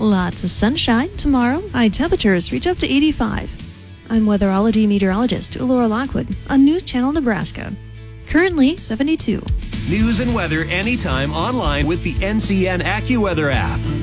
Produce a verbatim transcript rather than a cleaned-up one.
Lots of sunshine tomorrow. High temperatures reach up to eighty-five. I'm weatherology meteorologist Laura Lockwood on News Channel Nebraska. Currently seventy-two. News and weather anytime online with the N C N AccuWeather app.